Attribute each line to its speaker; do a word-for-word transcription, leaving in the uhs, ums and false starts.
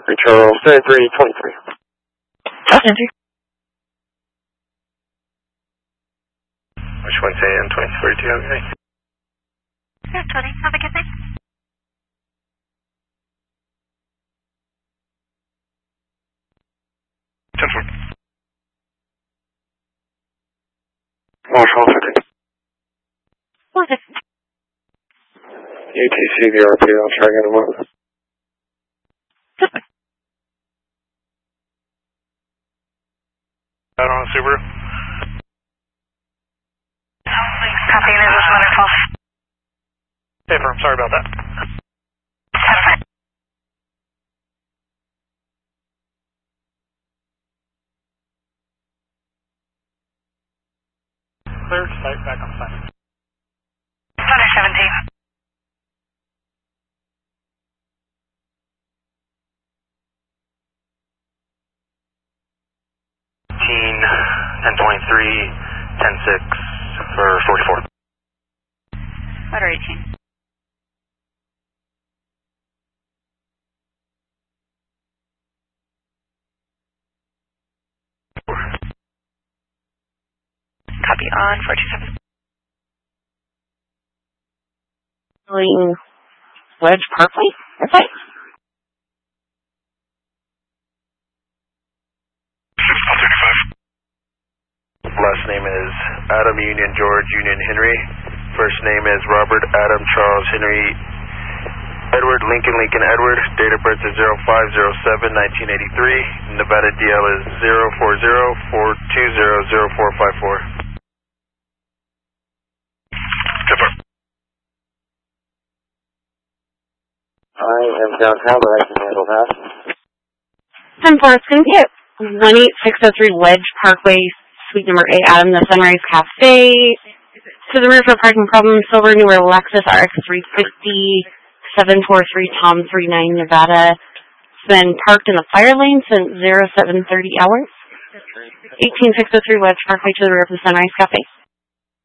Speaker 1: Control thirty-three twenty-three.
Speaker 2: Enter.
Speaker 1: Which one's in twenty-three, do you have anything?
Speaker 2: Yeah, twenty. Have a good night.
Speaker 1: ten four. Marshall fifty.
Speaker 2: What is
Speaker 1: A T C V R P, I'll try again in a moment. Out on a Subaru.
Speaker 2: Copy, and it was wonderful.
Speaker 1: Hey, firm, sorry about that. Clear, site back on site.
Speaker 2: Thunder seventeen.
Speaker 1: ten twenty-three, ten six for forty-four.
Speaker 2: Letter eighteen. Copy on four two seven.
Speaker 3: Wedge Parkway? Okay.
Speaker 1: Last name is Adam Union George Union Henry. First name is Robert Adam Charles Henry Edward Lincoln Lincoln Edward. Date of birth is zero five zero seven nineteen eighty-three. Nevada D L is zero four zero four two zero zero four five four. I am downtown, but I can handle that.
Speaker 3: ten four, it's going to be at one eight six zero three Wedge Parkway, suite number eight, Adam, the Sunrise Cafe. To the roof of parking problem, silver newer Lexus R X three fifty, seven four three Tom three nine Nevada. It's been parked in the fire lane since zero seven thirty hours. eighteen six zero three Wedge Parkway to the roof of the Sunrise Cafe.